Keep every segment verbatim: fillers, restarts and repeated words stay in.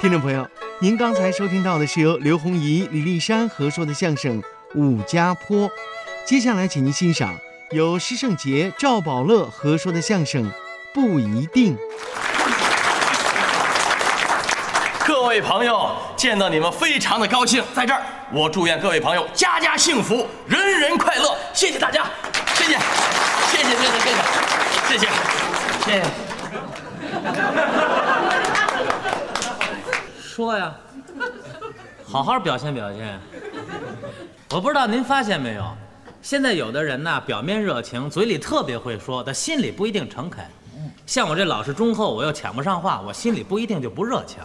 听众朋友，您刚才收听到的是由刘洪怡、李丽珊合说的相声《武家坡》，接下来请您欣赏由施圣杰、赵宝乐合说的相声《不一定》。 各位朋友，见到你们非常的高兴，在这儿我祝愿各位朋友家家幸福，人人快乐。谢谢大家，谢谢，谢谢，谢谢，谢谢，谢谢，谢谢。 说呀，好好表现表现。我不知道您发现没有，现在有的人呢，表面热情，嘴里特别会说，但心里不一定诚恳。像我这老实忠厚，我又抢不上话，我心里不一定就不热情。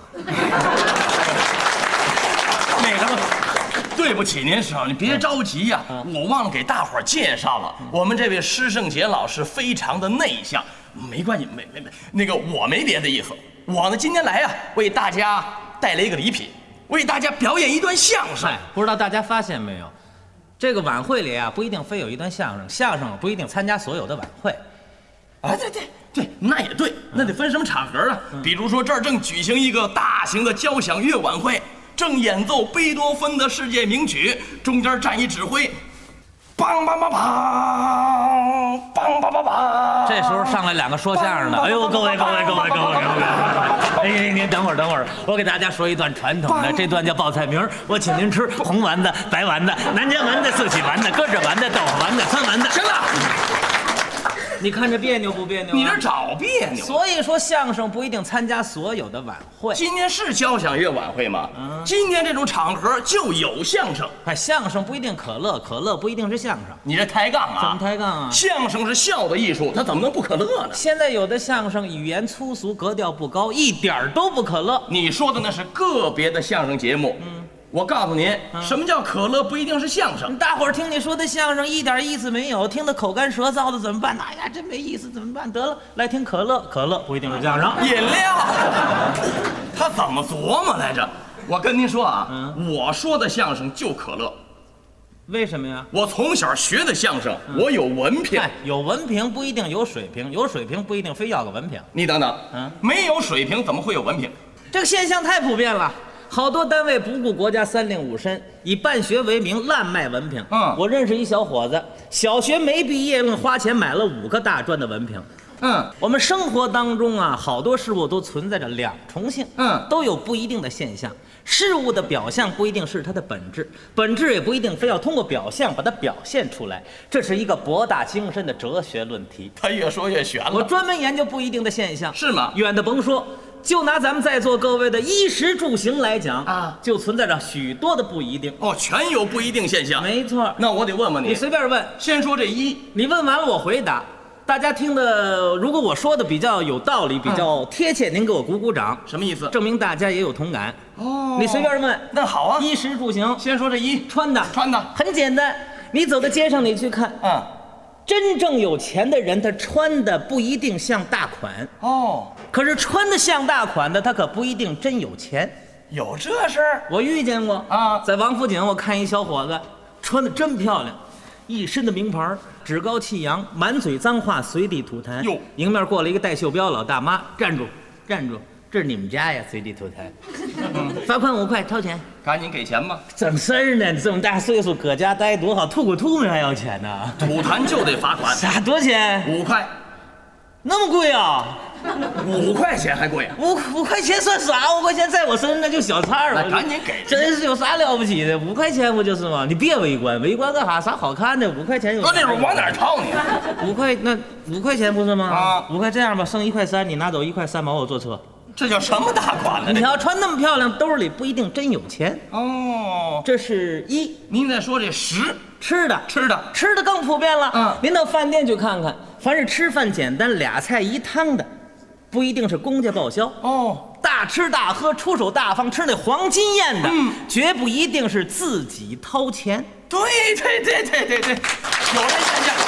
那什么，对不起您师傅，你别着急呀、啊，我忘了给大伙儿介绍了，我们这位施圣杰老师非常的内向，没关系，没没没，那个我没别的意思，我呢今天来呀、啊，为大家带来一个礼品，为大家表演一段相声。 不知道大家发现没有，这个晚会里啊，不一定非有一段相声，相声不一定参加所有的晚会。 啊，对对对，那也对，那得分什么场合啊？嗯、比如说这儿正举行一个大型的交响乐晚会，正演奏贝多芬的世界名曲，中间站一指挥，梆梆梆梆，梆梆梆梆。 这时候上来两个说相声的，哎呦，各位各位各位各位各位，哎，您等会儿等会儿，我给大家说一段传统的，这段叫报菜名，我请您吃红丸子、白丸子、南京丸子、四喜丸子、鸽子丸子、豆腐丸子、酸丸子。 行了。 你看着别扭不别扭、啊？ 你这找别扭。 所以说相声不一定参加所有的晚会。 今天是交响乐晚会吗？嗯，今天这种场合就有相声。 哎，相声不一定可乐，可乐不一定是相声。 你这抬杠啊？ 怎么抬杠啊？ 相声是笑的艺术，它怎么能不可乐呢？ 现在有的相声语言粗俗，格调不高，一点都不可乐。 你说的那是个别的相声节目。嗯。我告诉您，嗯、什么叫可乐不一定是相声。 大伙儿听你说的相声一点意思没有，听得口干舌燥的怎么办？哎呀，真没意思，怎么办？得了，来听可乐，可乐不一定是相声。 饮料，他怎么琢磨来着？我跟您说啊，嗯、我说的相声就可乐。 为什么呀？ 我从小学的相声，嗯、我有文凭。 有文凭不一定有水平，有水平不一定非要个文凭。 你等等，嗯，没有水平怎么会有文凭？ 这个现象太普遍了。好多单位不顾国家三令五申，以办学为名滥卖文凭。嗯，我认识一小伙子，小学没毕业，用花钱买了五个大专的文凭。嗯，我们生活当中啊，好多事物都存在着两重性。嗯，都有不一定的现象。事物的表象不一定是它的本质，本质也不一定非要通过表象把它表现出来。这是一个博大精深的哲学论题。 他越说越玄了。 我专门研究不一定的现象。 是吗？ 远的甭说。就拿咱们在座各位的衣食住行来讲啊，就存在着许多的不一定哦，全有不一定现象。 没错， 那我得问问你， 你随便问。 先说这一， 你问完了我回答，大家听的，如果我说的比较有道理，比较贴切，您给我鼓鼓掌， 什么意思？ 证明大家也有同感。哦，你随便问。 那好啊， 衣食住行， 先说这一， 穿的， 穿的很简单，你走到街上你去看，啊。真正有钱的人，他穿的不一定像大款哦，可是穿的像大款的，他可不一定真有钱。 有这事儿？ 我遇见过啊，在王府井，我看一小伙子穿的真漂亮，一身的名牌，趾高气扬，满嘴脏话，随地吐痰。哟，迎面过来一个戴袖标老大妈，站住，站住！这是你们家呀，随地吐痰。嗯，罚款五块，掏钱。 赶紧给钱吧。 怎么事儿呢？你这么大岁数搁家待多好，吐个吐沫还要钱呢？ 吐痰就得罚款。 啥？多少钱？ 五块。 那么贵啊？ 五块钱还贵啊？ 五五块钱算啥？五块钱在我身上那就小菜了。 赶紧给。 真是有啥了不起的？五块钱不就是吗？你别围观，围观干啥？啥好看的？五块钱有。 搁那边往哪掏你？ 五块那五块钱不是吗？啊，五块这样吧，剩一块三，你拿走一块三毛，我坐车。 这叫什么大款呢？ 你要穿那么漂亮，兜里不一定真有钱哦。 这是一。 您再说这十， 吃的， 吃的， 吃的更普遍了。嗯，您到饭店去看看，凡是吃饭简单俩菜一汤的，不一定是公家报销哦。大吃大喝、出手大方、吃那黄金宴的，嗯，绝不一定是自己掏钱。 对对对对对对，有这现象。